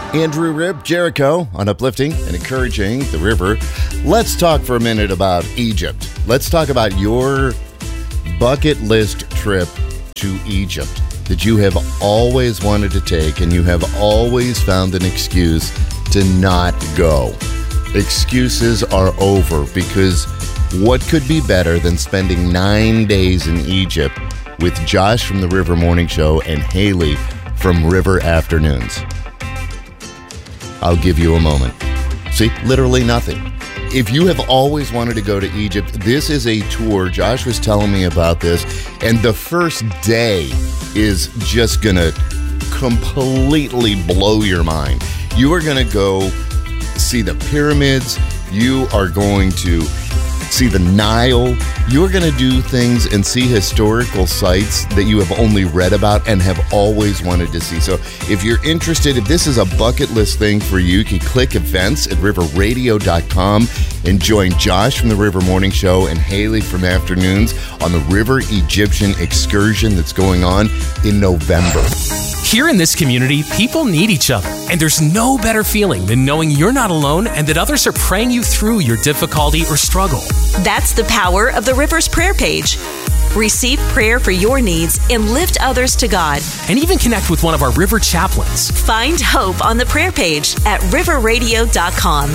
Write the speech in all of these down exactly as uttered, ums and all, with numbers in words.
Andrew Ripp, Jericho, on uplifting and encouraging the river. Let's talk for a minute about Egypt. Let's talk about your bucket list trip to Egypt that you have always wanted to take and you have always found an excuse to not go. Excuses are over, because what could be better than spending nine days in Egypt with Josh from the River Morning Show and Haley from River Afternoons? I'll give you a moment. See, literally nothing. If you have always wanted to go to Egypt, this is a tour. Josh was telling me about this, and the first day is just going to completely blow your mind. You are going to go see the pyramids. You are going to see the Nile. You're going to do things and see historical sites that you have only read about and have always wanted to see. So if you're interested, if this is a bucket list thing for you, you can click events at river radio dot com and join Josh from the River Morning Show and Haley from Afternoons on the River Egyptian excursion that's going on in November. Here in this community, people need each other, and there's no better feeling than knowing you're not alone and that others are praying you through your difficulty or struggle. That's the power of the River's prayer page. Receive prayer for your needs and lift others to God. And even connect with one of our River chaplains. Find hope on the prayer page at river radio dot com.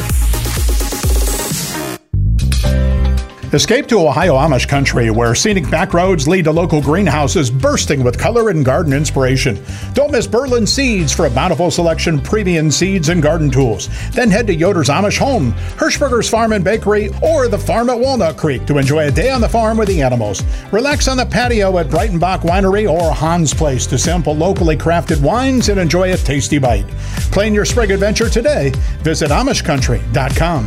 Escape to Ohio Amish country, where scenic back roads lead to local greenhouses bursting with color and garden inspiration. Don't miss Berlin Seeds for a bountiful selection of premium seeds and garden tools. Then head to Yoder's Amish Home, Hirschberger's Farm and Bakery, or the farm at Walnut Creek to enjoy a day on the farm with the animals. Relax on the patio at Breitenbach Winery or Hans Place to sample locally crafted wines and enjoy a tasty bite. Plan your spring adventure today. Visit Amish Country dot com.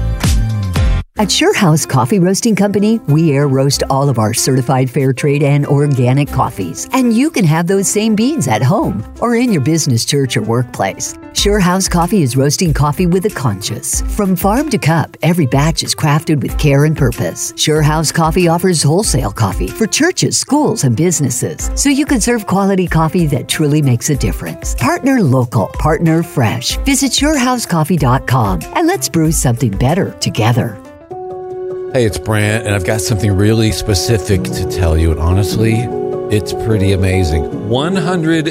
At Sure House Coffee Roasting Company, we air roast all of our certified fair trade and organic coffees. And you can have those same beans at home or in your business, church, or workplace. Sure House Coffee is roasting coffee with a conscience. From farm to cup, every batch is crafted with care and purpose. Sure House Coffee offers wholesale coffee for churches, schools, and businesses, so you can serve quality coffee that truly makes a difference. Partner local, partner fresh. Visit sure house coffee dot com and let's brew something better together. Hey, it's Brant, and I've got something really specific to tell you, and honestly, it's pretty amazing. one hundred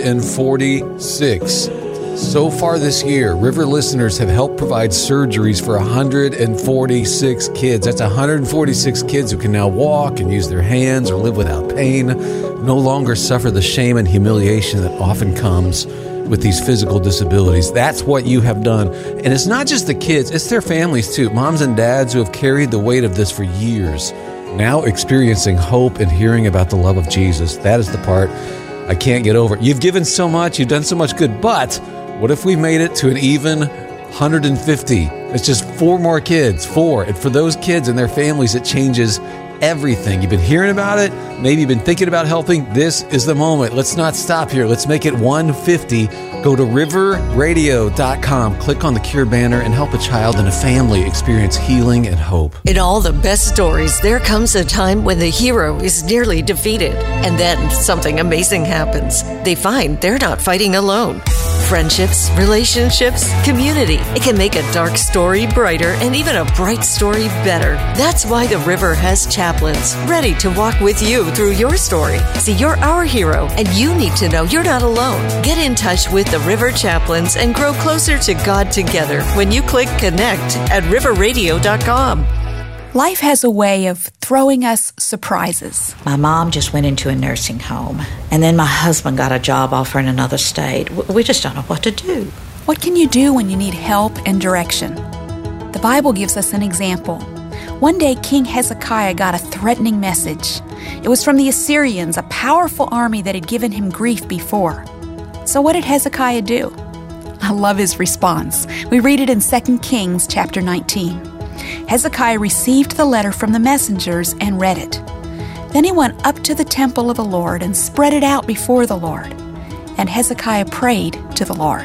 forty-six. So far this year, River listeners have helped provide surgeries for one hundred forty-six kids. That's one hundred forty-six kids who can now walk and use their hands or live without pain, no longer suffer the shame and humiliation that often comes with these physical disabilities. That's what you have done. And it's not just the kids, it's their families too. Moms and dads who have carried the weight of this for years, now experiencing hope and hearing about the love of Jesus. That is the part I can't get over. You've given so much, you've done so much good, but what if we made it to an even one hundred fifty? It's just four more kids, four. And for those kids and their families, it changes everything. You've been hearing about it. Maybe you've been thinking about helping. This is the moment. Let's not stop here. Let's make it one fifty. Go to river radio dot com, click on the Cure banner, and help a child and a family experience healing and hope. In all the best stories, there comes a time when the hero is nearly defeated. And then something amazing happens. They find they're not fighting alone. Friendships, relationships, community. It can make a dark story brighter and even a bright story better. That's why the River has chaplains ready to walk with you through your story. See, you're our hero, and you need to know you're not alone. Get in touch with the River chaplains and grow closer to God together when you click connect at river radio dot com. Life has a way of throwing us surprises. My mom just went into a nursing home, and then my husband got a job offer in another state. We just don't know what to do. What can you do when you need help and direction? The Bible gives us an example. One day, King Hezekiah got a threatening message. It was from the Assyrians, a powerful army that had given him grief before. So what did Hezekiah do? I love his response. We read it in Second Kings chapter nineteen. Hezekiah received the letter from the messengers and read it. Then he went up to the temple of the Lord and spread it out before the Lord. And Hezekiah prayed to the Lord.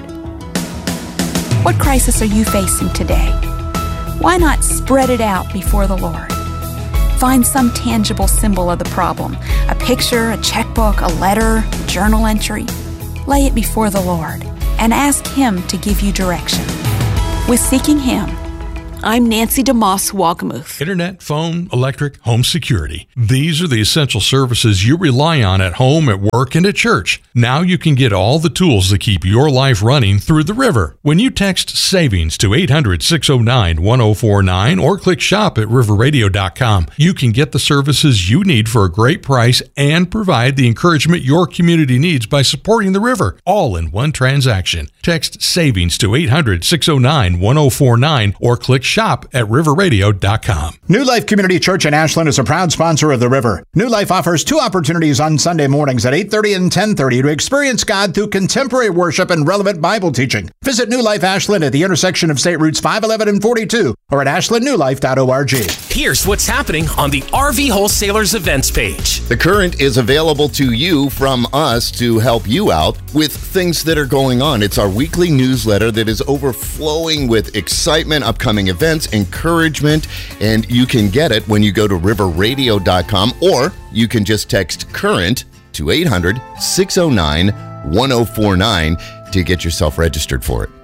What crisis are you facing today? Why not spread it out before the Lord? Find some tangible symbol of the problem, a picture, a checkbook, a letter, a journal entry. Lay it before the Lord. and ask Him to give you direction. With Seeking Him, I'm Nancy DeMoss Wagamuth. Internet, phone, electric, home security. These are the essential services you rely on at home, at work, and at church. Now you can get all the tools to keep your life running through the river. When you text SAVINGS to eight hundred, six oh nine, one oh four nine or click shop at river radio dot com, you can get the services you need for a great price and provide the encouragement your community needs by supporting the river, all in one transaction. Text SAVINGS to eight hundred, six oh nine, one oh four nine or click shop at river radio dot com. New Life Community Church in Ashland is a proud sponsor of The River. New Life offers two opportunities on Sunday mornings at eight thirty and ten thirty to experience God through contemporary worship and relevant Bible teaching. Visit New Life Ashland at the intersection of State Routes five eleven and forty-two or at ashland new life dot org. Here's what's happening on the R V Wholesalers events page. The Current is available to you from us to help you out with things that are going on. It's our weekly newsletter that is overflowing with excitement, upcoming events, encouragement, and you can get it when you go to river radio dot com, or you can just text CURRENT to eight hundred, six oh nine, one oh four nine to get yourself registered for it.